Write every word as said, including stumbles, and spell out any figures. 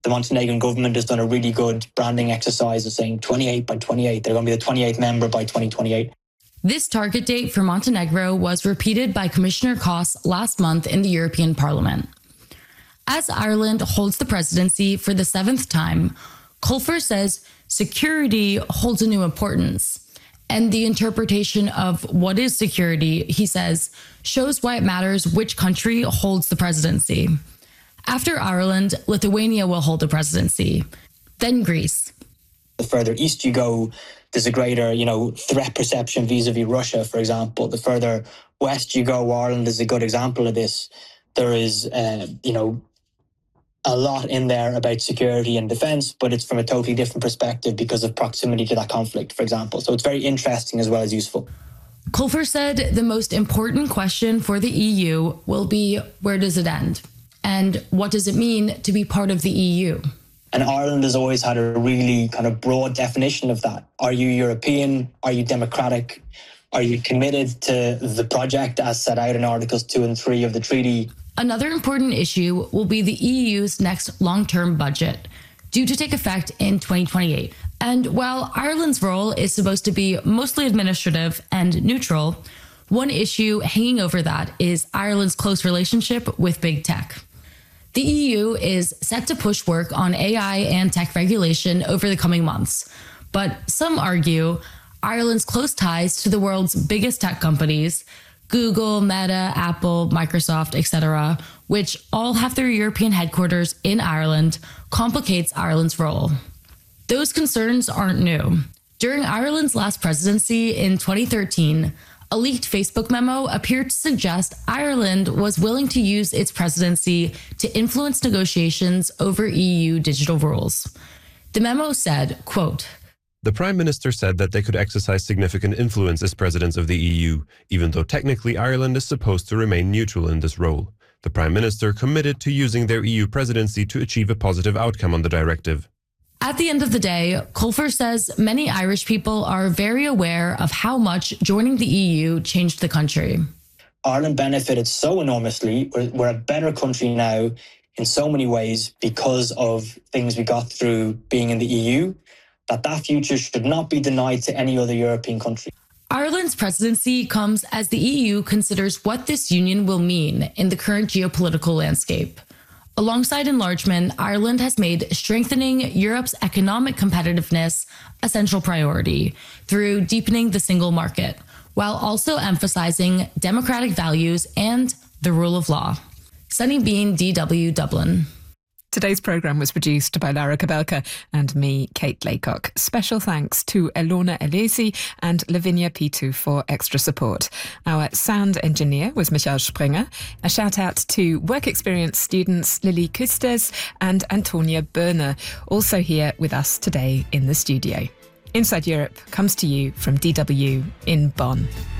The Montenegrin government has done a really good branding exercise of saying twenty-eight by twenty-eight. They're going to be the twenty-eighth member by twenty twenty-eight. This target date for Montenegro was repeated by Commissioner Koss last month in the European Parliament. As Ireland holds the presidency for the seventh time, Colfer says security holds a new importance. And the interpretation of what is security, he says, shows why it matters which country holds the presidency. After Ireland, Lithuania will hold the presidency, then Greece. The further east you go, there's a greater, you know, threat perception vis-a-vis Russia, for example. The further west you go, Ireland is a good example of this. There is, uh, you know, a lot in there about security and defence, but it's from a totally different perspective because of proximity to that conflict, for example. So it's very interesting as well as useful. Colfer said the most important question for the E U will be, where does it end? And what does it mean to be part of the E U? And Ireland has always had a really kind of broad definition of that. Are you European? Are you democratic? Are you committed to the project as set out in Articles two and three of the treaty? Another important issue will be the E U's next long-term budget, due to take effect in twenty twenty-eight. And while Ireland's role is supposed to be mostly administrative and neutral, one issue hanging over that is Ireland's close relationship with big tech. The E U is set to push work on A I and tech regulation over the coming months, but some argue Ireland's close ties to the world's biggest tech companies, Google, Meta, Apple, Microsoft, et cetera, which all have their European headquarters in Ireland, complicates Ireland's role. Those concerns aren't new. During Ireland's last presidency in twenty thirteen, a leaked Facebook memo appeared to suggest Ireland was willing to use its presidency to influence negotiations over E U digital rules. The memo said, quote, "The Prime Minister said that they could exercise significant influence as presidents of the E U, even though technically Ireland is supposed to remain neutral in this role. The Prime Minister committed to using their E U presidency to achieve a positive outcome on the directive." At the end of the day, Colfer says many Irish people are very aware of how much joining the E U changed the country. Ireland benefited so enormously. We're, we're a better country now in so many ways because of things we got through being in the E U, that that future should not be denied to any other European country. Ireland's presidency comes as the E U considers what this union will mean in the current geopolitical landscape. Alongside enlargement, Ireland has made strengthening Europe's economic competitiveness a central priority through deepening the single market, while also emphasizing democratic values and the rule of law. Sunny Bean, D W, Dublin. Today's programme was produced by Lara Kabelka and me, Kate Laycock. Special thanks to Elona Elesi and Lavinia Pitu for extra support. Our sound engineer was Michael Springer. A shout out to work experience students Lily Kustes and Antonia Berner, also here with us today in the studio. Inside Europe comes to you from D W in Bonn.